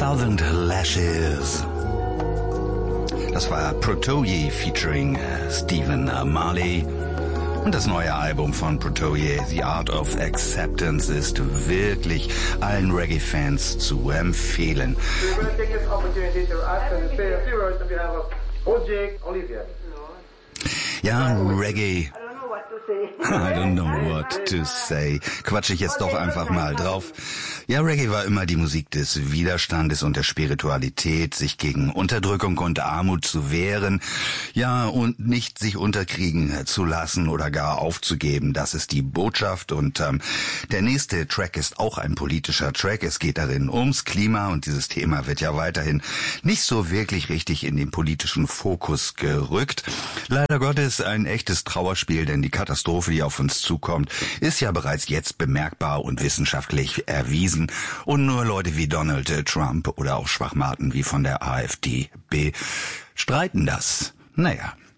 Thousand Lashes. Das war Protoje featuring Stephen Marley. Und das neue Album von Protoje, The Art of Acceptance, ist wirklich allen Reggae-Fans zu empfehlen. Ja, Reggae. I don't know what to say. Quatsche ich jetzt doch einfach mal drauf. Ja, Reggae war immer die Musik des Widerstandes und der Spiritualität, sich gegen Unterdrückung und Armut zu wehren. Ja, und nicht sich unterkriegen zu lassen oder gar aufzugeben. Das ist die Botschaft. Und der nächste Track ist auch ein politischer Track. Es geht darin ums Klima und dieses Thema wird ja weiterhin nicht so wirklich richtig in den politischen Fokus gerückt. Leider Gottes ein echtes Trauerspiel, denn die Katastrophe, die auf uns zukommt, ist ja bereits jetzt bemerkbar und wissenschaftlich erwiesen. Und nur Leute wie Donald Trump oder auch Schwachmaten wie von der AfD bestreiten das. Naja.